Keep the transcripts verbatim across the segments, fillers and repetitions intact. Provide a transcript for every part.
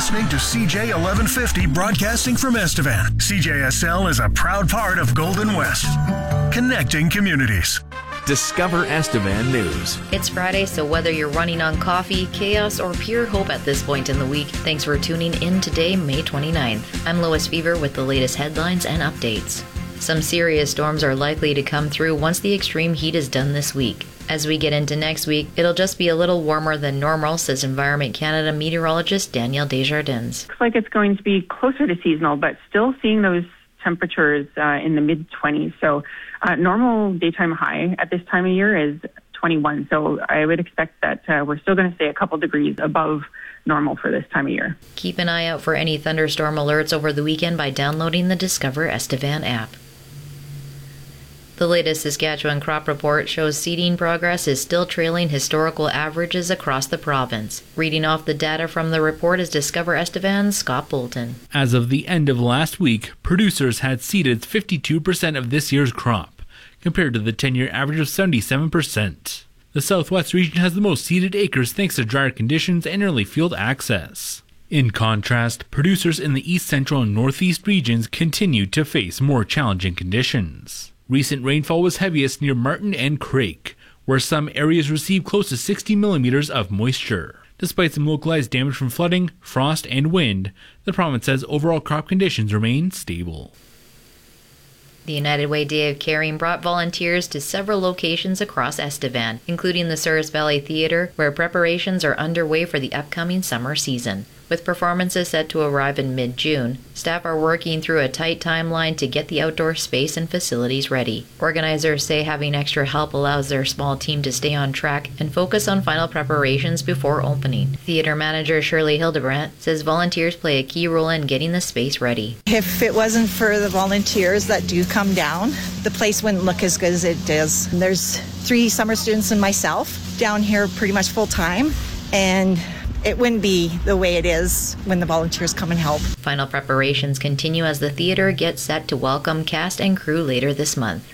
listening to C J eleven fifty broadcasting from Estevan. C J S L is a proud part of Golden West, connecting communities. Discover Estevan News. It's Friday, so whether you're running on coffee, chaos, or pure hope at this point in the week, thanks for tuning in today, May twenty-ninth. I'm Lois Fever with the latest headlines and updates. Some serious storms are likely to come through once the extreme heat is done this week. As we get into next week, it'll just be a little warmer than normal, says Environment Canada meteorologist Danielle Desjardins. Looks like it's going to be closer to seasonal, but still seeing those temperatures uh, in the mid twenties. So uh, normal daytime high at this time of year is twenty-one. So I would expect that uh, we're still going to stay a couple degrees above normal for this time of year. Keep an eye out for any thunderstorm alerts over the weekend by downloading the Discover Estevan app. The latest Saskatchewan crop report shows seeding progress is still trailing historical averages across the province. Reading off the data from the report is Discover Estevan's Scott Bolton. As of the end of last week, producers had seeded fifty-two percent of this year's crop, compared to the ten-year average of seventy-seven percent. The Southwest region has the most seeded acres thanks to drier conditions and early field access. In contrast, producers in the East Central and Northeast regions continued to face more challenging conditions. Recent rainfall was heaviest near Martin and Craik, where some areas received close to sixty millimeters of moisture. Despite some localized damage from flooding, frost, and wind, the province says overall crop conditions remain stable. The United Way Day of Caring brought volunteers to several locations across Estevan, including the Souris Valley Theatre, where preparations are underway for the upcoming summer season. With performances set to arrive in mid-June, staff are working through a tight timeline to get the outdoor space and facilities ready. Organizers say having extra help allows their small team to stay on track and focus on final preparations before opening. Theater manager Shirley Hildebrandt says volunteers play a key role in getting the space ready. If it wasn't for the volunteers that do come down, the place wouldn't look as good as it does. There's three summer students and myself down here pretty much full time, and it wouldn't be the way it is when the volunteers come and help. Final preparations continue as the theater gets set to welcome cast and crew later this month.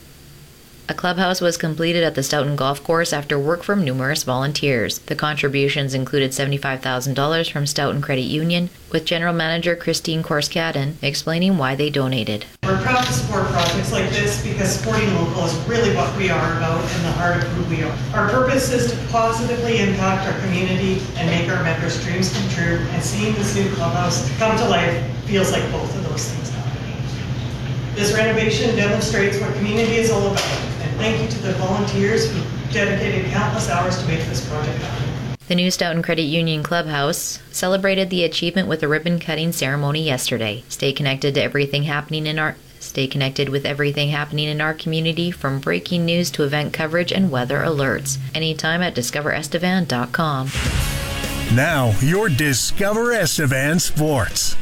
A clubhouse was completed at the Stoughton Golf Course after work from numerous volunteers. The contributions included seventy-five thousand dollars from Stoughton Credit Union, with General Manager Christine Korskaden explaining why they donated. We're proud to support projects like this because supporting local is really what we are about and the heart of who we are. Our purpose is to positively impact our community and make our members' dreams come true, and seeing this new clubhouse come to life feels like both of those things happening. This renovation demonstrates what community is all about. Thank you to the volunteers who dedicated countless hours to make this project happen. The new Stoughton Credit Union Clubhouse celebrated the achievement with a ribbon-cutting ceremony yesterday. Stay connected to everything happening in our Stay connected with everything happening in our community, from breaking news to event coverage and weather alerts. Anytime at discover estevan dot com. Now, your Discover Estevan Sports.